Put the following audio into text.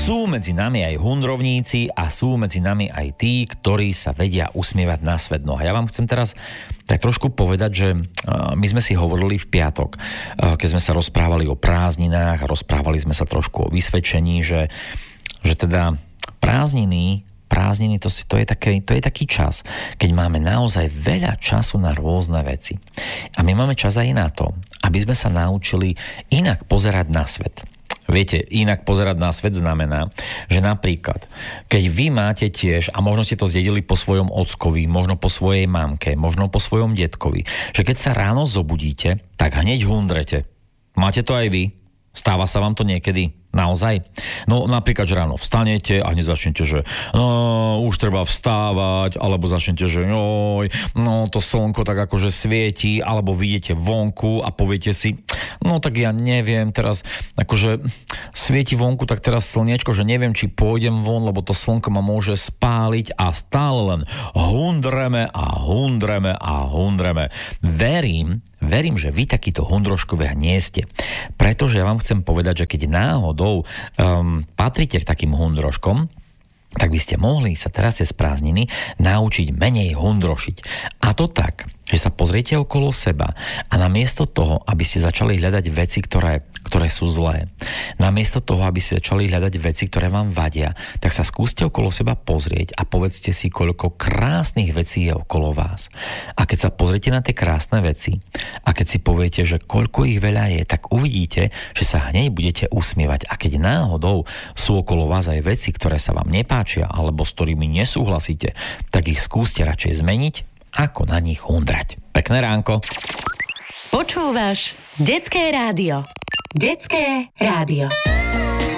Sú medzi nami aj hundrovníci a sú medzi nami aj tí, ktorí sa vedia usmievať na svet. No a ja vám chcem teraz tak trošku povedať, že my sme si hovorili v piatok, keď sme sa rozprávali o prázdninách a rozprávali sme sa trošku o vysvedčení, že teda prázdniny to je taký čas, keď máme naozaj veľa času na rôzne veci. A my máme čas aj na to, aby sme sa naučili inak pozerať na svet. Viete, inak pozerať na svet znamená, že napríklad, keď vy máte tiež, a možno ste to zdedili po svojom ockovi, možno po svojej mamke, možno po svojom detkovi, že keď sa ráno zobudíte, tak hneď hundrete. Máte to aj vy? Stáva sa vám to niekedy? Naozaj? No napríklad, že ráno vstanete a hneď začnete, že už treba vstávať, alebo začnete, že to slnko tak akože svieti, alebo vidíte vonku a poviete si, tak ja neviem, teraz akože svieti vonku, tak teraz slniečko, že neviem, či pôjdem von, lebo to slnko ma môže spáliť a stále len hundreme. Verím, že vy takíto hundroškovia nie ste. Pretože ja vám chcem povedať, že keď náhodou patrite k takým hundroškom, tak by ste mohli sa teraz cez prázdniny naučiť menej hundrošiť. A to tak, že sa pozriete okolo seba a namiesto toho, aby ste začali hľadať veci, ktoré sú zlé, namiesto toho, aby ste začali hľadať veci, ktoré vám vadia, tak sa skúste okolo seba pozrieť a povedzte si, koľko krásnych vecí je okolo vás. A keď sa pozriete na tie krásne veci a keď si poviete, že koľko ich veľa je, tak uvidíte, že sa hneď budete usmievať. A keď náhodou sú okolo vás aj veci, ktoré sa vám nepáčia alebo s ktorými nesúhlasíte, tak ich skúste radšej zmeniť, ako na nich hundrať. Pekné ránko. Počúvaš Detské rádio. Detské rádio.